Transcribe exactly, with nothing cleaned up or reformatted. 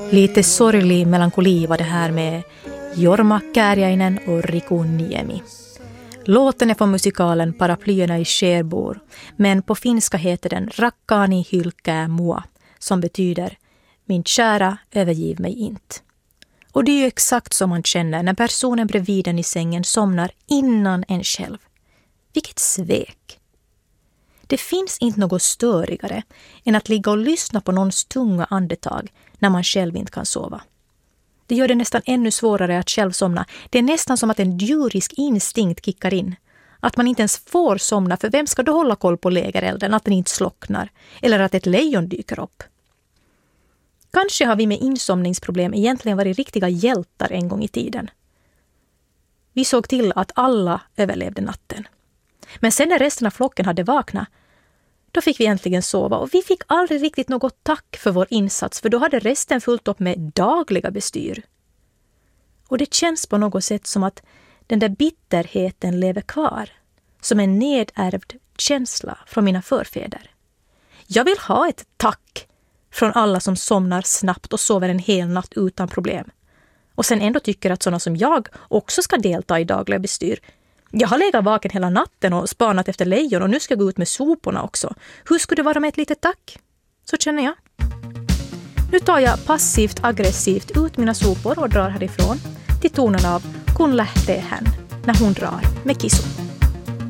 Lite sorglig melankoli var det här med Jorma Kääriäinen och Riku Niemi. Låten är från musikalen Paraplyerna i Skärbor, men på finska heter den Rakkaani hylkää mua, som betyder min kära, övergiv mig inte. Och det är ju exakt som man känner när personen bredvid en i sängen somnar innan en själv. Vilket svek! Det finns inte något störigare än att ligga och lyssna på någons tunga andetag när man själv inte kan sova. Det gör det nästan ännu svårare att själv somna. Det är nästan som att en djurisk instinkt kickar in. Att man inte ens får somna, för vem ska då hålla koll på lägerelden, att den inte slocknar? Eller att ett lejon dyker upp? Kanske har vi med insomningsproblem egentligen varit riktiga hjältar en gång i tiden. Vi såg till att alla överlevde natten. Men sen när resten av flocken hade vaknat, då fick vi äntligen sova, och vi fick aldrig riktigt något tack för vår insats, för då hade resten fullt upp med dagliga bestyr. Och det känns på något sätt som att den där bitterheten lever kvar, som en nedärvd känsla från mina förfäder. Jag vill ha ett tack från alla som somnar snabbt och sover en hel natt utan problem. Och sen ändå tycker att sådana som jag också ska delta i dagliga bestyr. Jag har legat vaken hela natten och spanat efter lejon, och nu ska jag gå ut med soporna också. Hur skulle det vara med ett litet tack? Så känner jag. Nu tar jag passivt aggressivt ut mina sopor och drar härifrån till tonen av Kun lähtee hän när hon drar med Kisu.